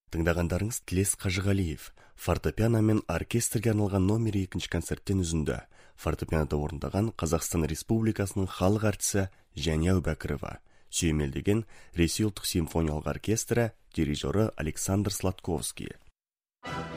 Тыңдағандарыңыз Тілес Қажығалиев фортепиано мен оркестрге арналған номер 2 концерттен үзінді. Фортепианода орындаған Қазақстан Республикасының халық әртісі Жәния Әубәкірова. Сүйемелдеген Ресей ұлттық симфониялық оркестрі, дирижері Александр Сладковский.